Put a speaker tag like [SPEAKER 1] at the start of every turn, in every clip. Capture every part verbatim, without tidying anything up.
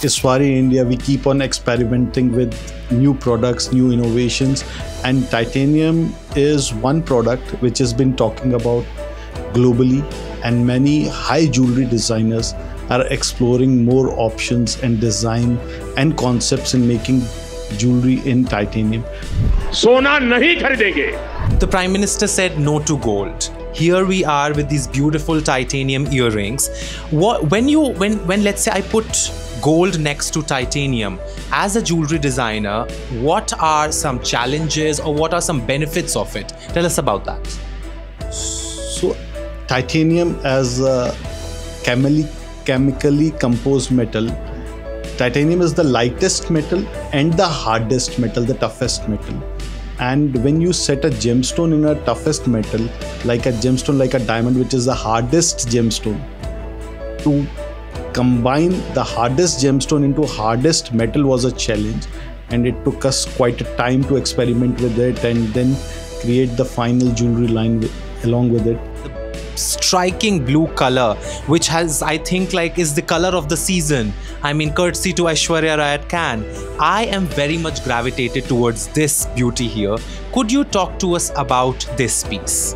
[SPEAKER 1] Iswari India, we keep on experimenting with new products, new innovations, and titanium is one product which has been talking about globally, and many high jewelry designers are exploring more options and design and concepts in making jewelry in titanium.
[SPEAKER 2] Sona nahi kharidenge.
[SPEAKER 3] The Prime Minister said no to gold. Here we are with these beautiful titanium earrings. What, when you, when, when let's say I put gold next to titanium, as a jewelry designer, what are some challenges or what are some benefits of it? Tell us about that.
[SPEAKER 1] So, titanium as a chemically, chemically composed metal, titanium is the lightest metal and the hardest metal, the toughest metal. And when you set a gemstone in a toughest metal, like a gemstone like a diamond, which is the hardest gemstone, to combine the hardest gemstone into hardest metal was a challenge, and it took us quite a time to experiment with it and then create the final jewelry line with, along with it.
[SPEAKER 3] Striking blue color, which has, I think, like is the color of the season. I mean, courtesy to Aishwarya Rai at Cannes. I am very much gravitated towards this beauty here. Could you talk to us about this piece?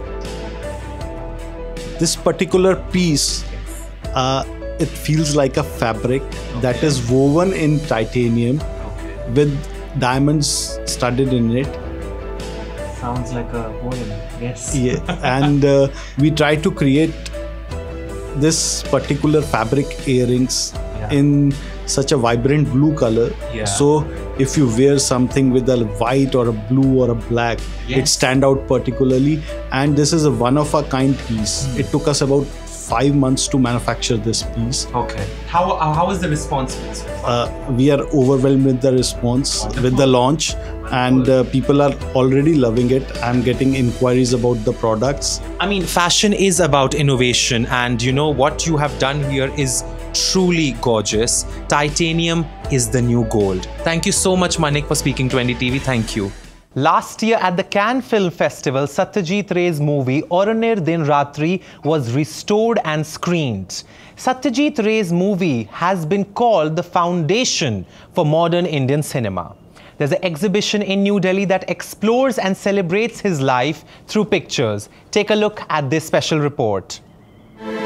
[SPEAKER 1] This particular piece, uh, it feels like a fabric okay. that is woven in titanium okay. with diamonds studded in it.
[SPEAKER 4] Sounds like a poem, yes.
[SPEAKER 1] Yeah, and uh, we try to create this particular fabric earrings yeah. in such a vibrant blue color.
[SPEAKER 4] Yeah.
[SPEAKER 1] So if you wear something with a white or a blue or a black, yes. it stand out particularly. And this is a one-of-a-kind piece. Mm. It took us about five months to manufacture this piece.
[SPEAKER 3] Okay. How, how is the response been so far?
[SPEAKER 1] Uh, we are overwhelmed with the response, Wonderful. with the launch. And uh, people are already loving it. I'm getting inquiries about the products.
[SPEAKER 3] I mean, fashion is about innovation, and you know what you have done here is truly gorgeous. Titanium is the new gold. Thank you so much, Manik, for speaking to N D T V. Thank you. Last year at the Cannes Film Festival, Satyajit Ray's movie Aur Din Ratri was restored and screened. Satyajit Ray's movie has been called the foundation for modern Indian cinema. There's an exhibition in New Delhi that explores and celebrates his life through pictures. Take a look at this special report.